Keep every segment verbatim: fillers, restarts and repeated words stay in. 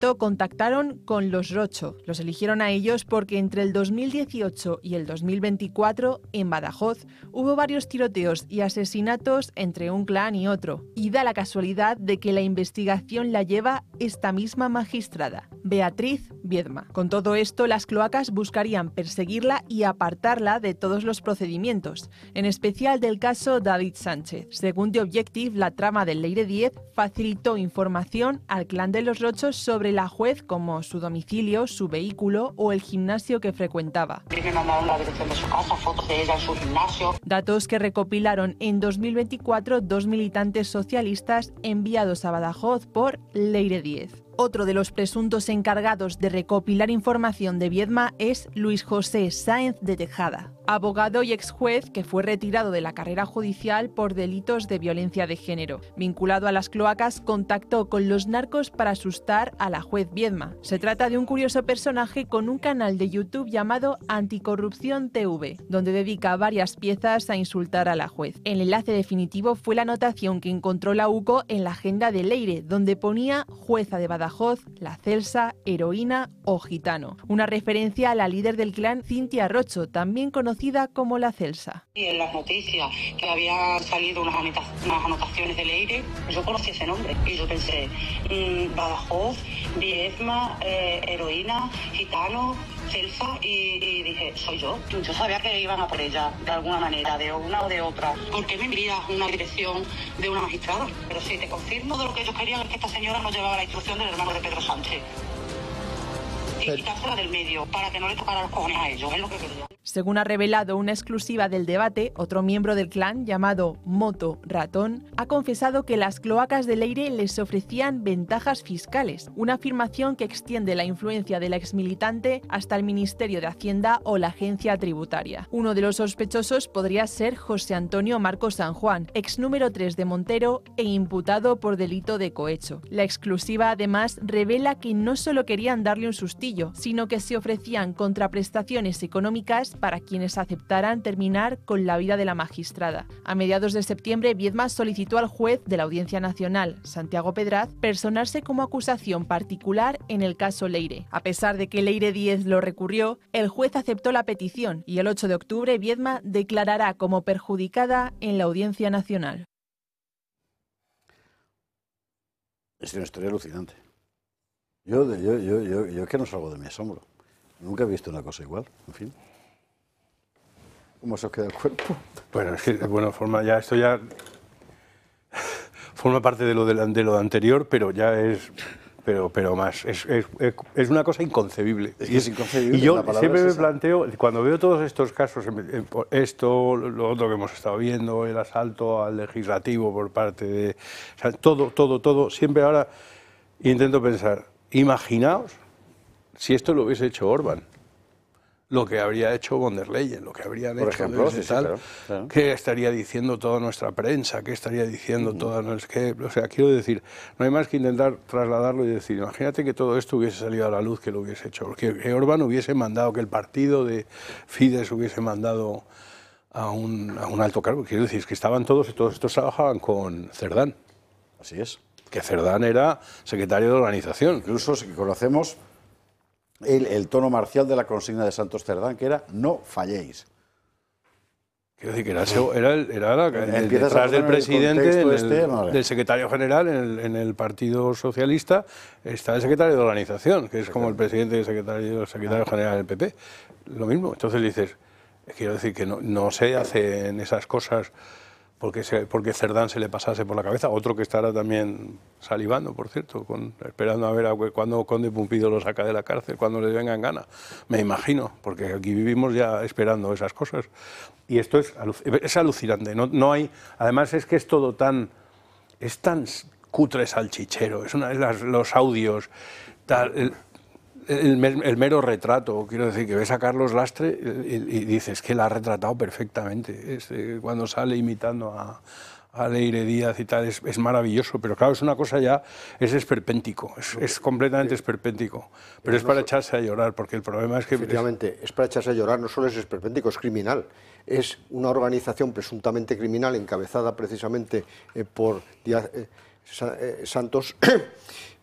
contactaron con los Rocho. Los eligieron a ellos porque entre el dos mil dieciocho y el dos mil veinticuatro, en Badajoz, hubo varios tiroteos y asesinatos entre un clan y otro. Y da la casualidad de que la investigación la lleva esta misma magistrada, Beatriz Viedma. Con todo esto, las cloacas buscarían perseguirla y apartarla de todos los procedimientos, en especial del caso David Sánchez. Según The Objective, la trama del Leire diez facilitó información al clan de los Rochos sobre la juez, como su domicilio, su vehículo o el gimnasio que frecuentaba. Me mandaron la dirección de su casa, fotos de ella en su gimnasio. Datos que recopilaron en dos mil veinticuatro dos militantes socialistas enviados a Badajoz por Leire diez. Otro de los presuntos encargados de recopilar información de Viedma es Luis José Sáenz de Tejada, abogado y ex juez que fue retirado de la carrera judicial por delitos de violencia de género. Vinculado a las cloacas, contactó con los narcos para asustar a la juez Viedma. Se trata de un curioso personaje con un canal de YouTube llamado Anticorrupción T V, donde dedica varias piezas a insultar a la juez. El enlace definitivo fue la anotación que encontró la UCO en la agenda de Leire, donde ponía jueza de Badajoz, la Celsa, heroína o gitano. Una referencia a la líder del clan, Cintia Rocho, también conocida como la Celsa. Y en las noticias que habían salido unas, anota unas anotaciones de Leire, yo conocí ese nombre y yo pensé, mmm, Badajoz, Viedma, eh, heroína, gitano, Celsa, y, y dije, soy yo. Yo sabía que iban a por ella de alguna manera, de una o de otra. ¿Por qué me envías una dirección de una magistrada? Pero sí, te confirmo de lo que ellos querían es que esta señora no llevaba la instrucción del hermano de Pedro Sánchez. Y quitársela del medio para que no le tocara los cojones a ellos, es lo que quería. Según ha revelado una exclusiva del debate, otro miembro del clan, llamado Moto Ratón, ha confesado que las cloacas de Leire les ofrecían ventajas fiscales, una afirmación que extiende la influencia de la exmilitante hasta el Ministerio de Hacienda o la Agencia Tributaria. Uno de los sospechosos podría ser José Antonio Marcos San Juan, ex número tres de Montero e imputado por delito de cohecho. La exclusiva además revela que no solo querían darle un sustillo, sino que se ofrecían contraprestaciones económicas para quienes aceptaran terminar con la vida de la magistrada. A mediados de septiembre, Viedma solicitó al juez de la Audiencia Nacional, Santiago Pedraz, personarse como acusación particular en el caso Leire. A pesar de que Leire diez lo recurrió, el juez aceptó la petición y el ocho de octubre Viedma declarará como perjudicada en la Audiencia Nacional. Es una historia alucinante. Yo, yo, yo, yo, yo es que no salgo de mi asombro. Nunca he visto una cosa igual, en fin. ¿Cómo se os queda el cuerpo? Bueno, es que de buena forma ya esto ya forma parte de lo, de, de lo anterior, pero ya es, pero, pero más, es, es, es una cosa inconcebible. Es que es inconcebible. Y yo siempre me planteo, cuando veo todos estos casos, esto, lo otro que hemos estado viendo, el asalto al legislativo por parte de... O sea, todo, todo, todo, siempre ahora intento pensar, imaginaos si esto lo hubiese hecho Orbán, lo que habría hecho von der Leyen, lo que habrían por hecho ejemplo, sí, sí, tal, claro, claro. ¿Qué estaría diciendo toda nuestra prensa? ¿Qué estaría diciendo uh-huh. toda nuestra... O sea, quiero decir, no hay más que intentar trasladarlo y decir, imagínate que todo esto hubiese salido a la luz, que lo hubiese hecho, que, que Orbán hubiese mandado, que el partido de Fidesz hubiese mandado a un, a un alto cargo. Quiero decir, es que estaban todos, y todos estos trabajaban con Cerdán. Así es. Que Cerdán era secretario de organización. Incluso si conocemos el, el tono marcial de la consigna de Santos Cerdán, que era no falléis. Quiero decir que era, era, el, era la, el, detrás del presidente, el el, este, no, del secretario general en el, en el Partido Socialista, está el secretario de organización, que es como el presidente y el secretario, el secretario general del P P. Lo mismo. Entonces dices, quiero decir que no, no se hacen esas cosas porque, se, porque Cerdán se le pasase por la cabeza. Otro que estará también salivando, por cierto, con, esperando a ver a cuándo Conde Pumpido lo saca de la cárcel, cuando le venga en gana. Me imagino, porque aquí vivimos ya esperando esas cosas. Y esto es, es alucinante. No, no hay, además es que es todo tan, es tan cutre salchichero. Es una, es las, los audios, tal, el, el, el mero retrato. Quiero decir que ves a Carlos Lastre y, y dices que la ha retratado perfectamente. Es, eh, cuando sale imitando a, a Leire Díaz y tal, es, es maravilloso. Pero claro, es una cosa ya, es esperpéntico, es, es completamente esperpéntico. Pero es para echarse a llorar, porque el problema es que... Efectivamente, es para echarse a llorar, no solo es esperpéntico, es criminal. Es una organización presuntamente criminal encabezada precisamente eh, por Díaz, eh, Santos,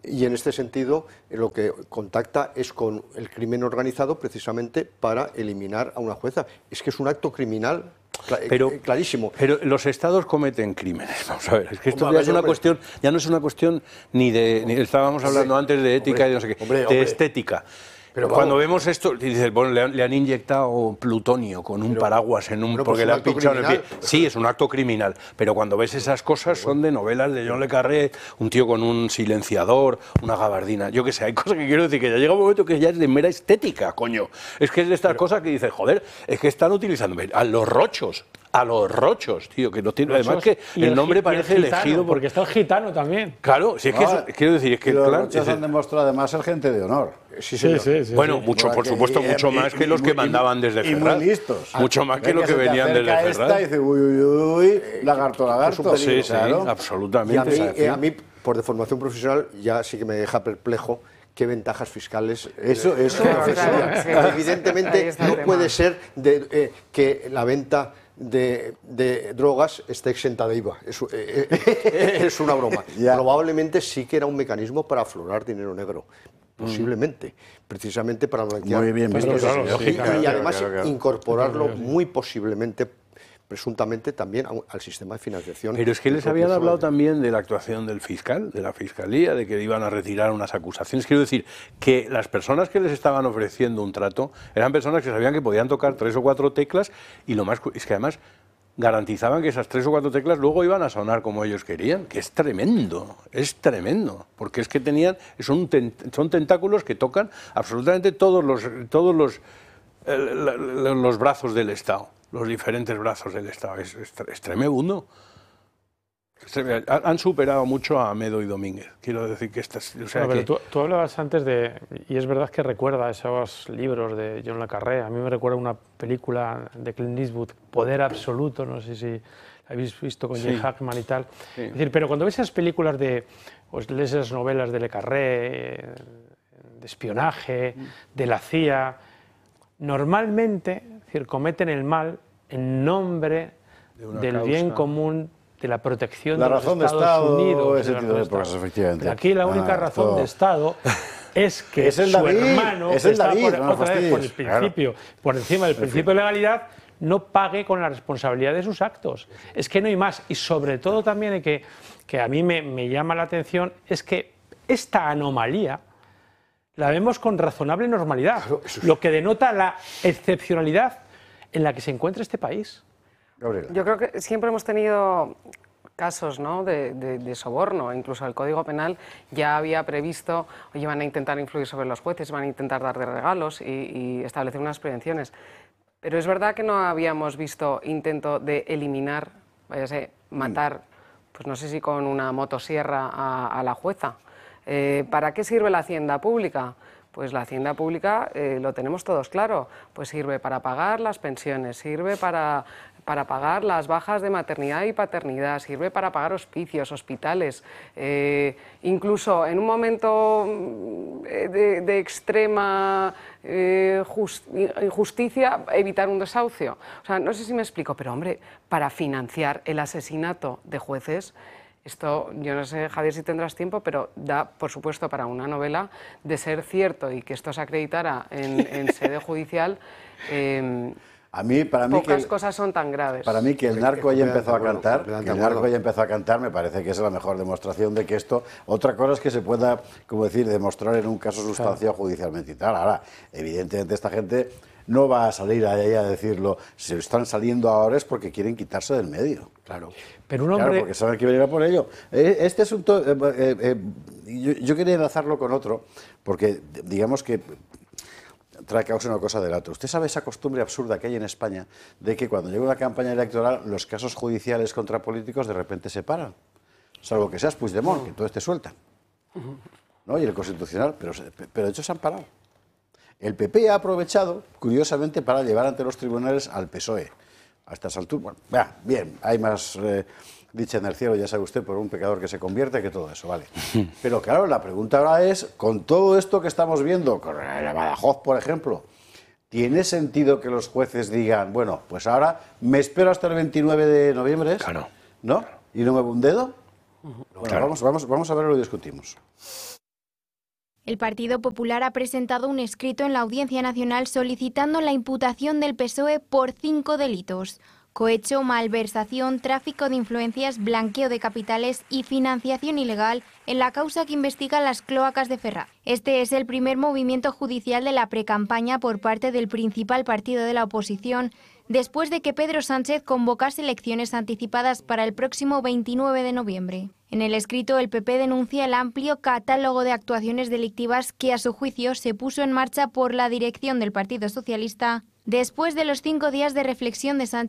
Y en este sentido, lo que contacta es con el crimen organizado precisamente para eliminar a una jueza. Es que es un acto criminal pero, clarísimo. Pero los estados cometen crímenes. Vamos a ver, es que esto ya es una cuestión, ya no es una cuestión ni de, ni, estábamos hablando antes de ética y no sé qué, hombre, de hombre. estética. Pero cuando vamos. vemos esto, dices, bueno, le han, le han inyectado plutonio con un pero, paraguas en un... Pero porque pues le un han pinchado en el pie. criminal. Sí, es un acto criminal, pero cuando ves esas cosas son de novelas de John le Carré, un tío con un silenciador, una gabardina, yo qué sé, hay cosas que quiero decir que ya llega un momento que ya es de mera estética, coño. Es que es de estas cosas que dices, joder, es que están utilizando a los rochos, a los rochos, tío, que no tiene... Además que el, el nombre parece el gitano, elegido... Porque está el gitano también. Claro, si es que, no, es, quiero decir, es que... Y los claro, rochos han demostrado además ser gente de honor. Sí, sí, sí, sí, bueno, sí. mucho, por supuesto, y, mucho y, más que y, los que y, mandaban desde y Ferraz. muy listos. Mucho más que Ven los que, que venían desde Ferraz. Esta y dice, uy, uy, uy, lagarto, lagarto. Sí, sí, claro. absolutamente. Y a mí, eh, a mí, por de formación profesional, ya sí que me deja perplejo qué ventajas fiscales. Eso, eso. Claro, claro, sí. Evidentemente, no tema. puede ser de, eh, que la venta de, de drogas esté exenta de I V A. Es, eh, es una broma. Probablemente sí que era un mecanismo para aflorar dinero negro. Posiblemente, mm. precisamente para blanquear. Muy bien visto. Claro, sí, y, y claro, además claro, claro. incorporarlo muy posiblemente, presuntamente también al sistema de financiación. Pero es que les habían hablado también de la actuación del fiscal, de la fiscalía, de que iban a retirar unas acusaciones. Quiero decir que las personas que les estaban ofreciendo un trato eran personas que sabían que podían tocar tres o cuatro teclas y lo más es que además garantizaban que esas tres o cuatro teclas luego iban a sonar como ellos querían, que es tremendo, es tremendo, porque es que tenían, son, ten, son tentáculos que tocan absolutamente todos los, todos los, eh, los brazos del Estado, los diferentes brazos del Estado, es, es, es tremendo. Han superado mucho a Amedo y Domínguez, quiero decir que estas... O sea no, pero que... tú, tú hablabas antes de... Y es verdad que recuerda esos libros de John le Carré, a mí me recuerda una película de Clint Eastwood, Poder Absoluto, no sé si la habéis visto con sí. Jane Hackman y tal. Sí. Es decir, pero cuando ves esas películas de... Pues lees esas novelas de le Carré, de espionaje, de la C I A, normalmente es decir, cometen el mal en nombre de del causa. bien común, de la protección la de razón los Estados de Estado, Unidos. Ese tipo de cosas, efectivamente. Pero aquí la única ah, razón todo. de Estado es que es el su David, hermano es el está David, por, no otra vez, por el principio, claro. por encima del principio de legalidad, no pague con la responsabilidad de sus actos. Es que no hay más. Y sobre todo también hay que, que a mí me, me llama la atención, es que esta anomalía la vemos con razonable normalidad, claro, es... lo que denota la excepcionalidad en la que se encuentra este país. Yo creo que siempre hemos tenido casos, ¿no?, de, de, de soborno, incluso el Código Penal ya había previsto, oye, van a intentar influir sobre los jueces, van a intentar dar de regalos y, y establecer unas prevenciones. Pero es verdad que no habíamos visto intento de eliminar, vaya a ser, matar, pues no sé si con una motosierra a, a la jueza. Eh, ¿Para qué sirve la hacienda pública? Pues la hacienda pública, eh, lo tenemos todos claro, pues sirve para pagar las pensiones, sirve para, para pagar las bajas de maternidad y paternidad, sirve para pagar hospicios, hospitales, eh, incluso en un momento de, de extrema eh, just, injusticia, evitar un desahucio. O sea, no sé si me explico, pero hombre, para financiar el asesinato de jueces, esto, yo no sé, Javier, si tendrás tiempo, pero da, por supuesto, para una novela, de ser cierto y que esto se acreditara en, en sede judicial, eh, a mí, para mí pocas que, cosas son tan graves. Para mí que el narco haya empezado a cantar, que el narco haya empezado a cantar, me parece que es la mejor demostración de que esto, otra cosa es que se pueda, como decir, demostrar en un caso sustanciado judicialmente y tal. Ahora, evidentemente esta gente no va a salir ahí a decirlo, si están saliendo ahora es porque quieren quitarse del medio, claro. Pero un hombre... Claro, porque saben que venirá por ello. Este asunto, eh, eh, eh, yo, yo quería enlazarlo con otro, porque digamos que trae causa una cosa del otro. Usted sabe esa costumbre absurda que hay en España de que cuando llega una campaña electoral los casos judiciales contra políticos de repente se paran, salvo que seas Puigdemont, que entonces te sueltan, ¿no? Y el Constitucional, pero, pero de hecho se han parado. El P P ha aprovechado, curiosamente, para llevar ante los tribunales al P S O E. A estas alturas, bueno, bah, bien, hay más eh, dicha en el cielo, ya sabe usted, por un pecador que se convierte, que todo eso, vale. Pero claro, la pregunta ahora es, con todo esto que estamos viendo, con la Badajoz, por ejemplo, ¿tiene sentido que los jueces digan, bueno, pues ahora me espero hasta el veintinueve de noviembre? Claro. ¿No? ¿Y no me muevo un dedo? Bueno, claro. vamos, vamos, vamos a ver, lo discutimos. El Partido Popular ha presentado un escrito en la Audiencia Nacional solicitando la imputación del P S O E por cinco delitos: cohecho, malversación, tráfico de influencias, blanqueo de capitales y financiación ilegal en la causa que investiga las cloacas de Ferraz. Este es el primer movimiento judicial de la precampaña por parte del principal partido de la oposición, después de que Pedro Sánchez convocase elecciones anticipadas para el próximo veintinueve de noviembre. En el escrito, el P P denuncia el amplio catálogo de actuaciones delictivas que, a su juicio, se puso en marcha por la dirección del Partido Socialista después de los cinco días de reflexión de Sánchez